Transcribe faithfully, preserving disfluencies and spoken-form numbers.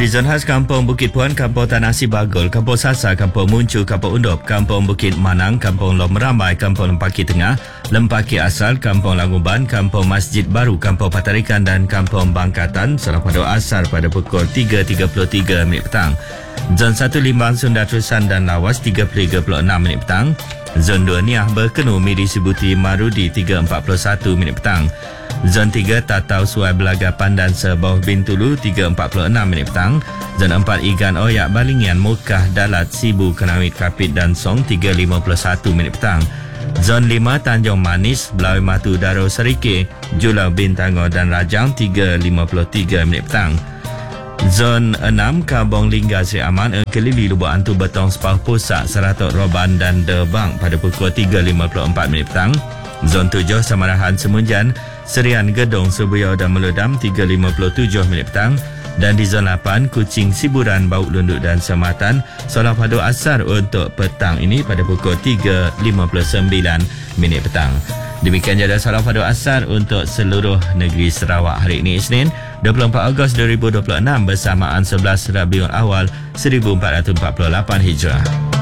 di zon khas Kampung Bukit Puan, Kampung Tanah Sibagul, Kampung Sasa, Kampung Muncu, Kampung Undop, Kampung Bukit Manang, Kampung Lom Merambai, Kampung Lempaki Tengah, Lempaki Asal, Kampung Languban, Kampung Masjid Baru, Kampung Patarikan dan Kampung Bangkatan salah pada asar pada pukul tiga tiga puluh tiga minit petang. Zon satu Limbang, Sunda Terusan dan Lawas tiga tiga puluh enam minit petang. Zon dua Niah, Berkenu, Miri Sibuti, Marudi tiga empat puluh satu minit petang. Zon tiga Tatau, Suai Belaga, Pandan, Sebauh Bintulu tiga empat puluh enam minit petang. Zon empat Igan, Oyak, Balingian, Mukah, Dalat, Sibu, Kenawit, Kapit dan Song tiga lima puluh satu minit petang. Zon lima Tanjung Manis, Belawi Matu, Daro Serike, Julau Bintangor dan Rajang tiga lima puluh tiga minit petang. Zon enam Kabong Lingga, Sri Aman, Kelili, Lubuk Antu, Betong, Sepah Pusak, Seratok, Roban dan Debang pada pukul tiga lima puluh empat minit petang. Zon tujuh Samarahan, Semunjan, Serian, Gedong, Sebuyau dan Meludam tiga lima puluh tujuh minit petang. Dan di zon lapan Kuching, Siburan, Bauk Lunduk dan Sematan solat padu asar untuk petang ini pada pukul tiga lima puluh sembilan minit petang. Demikian jadual solat padu asar untuk seluruh negeri Sarawak hari ini, Isnin dua puluh empat Ogos dua ribu dua puluh enam bersamaan sebelas Rabiul Awal seribu empat ratus empat puluh lapan Hijrah.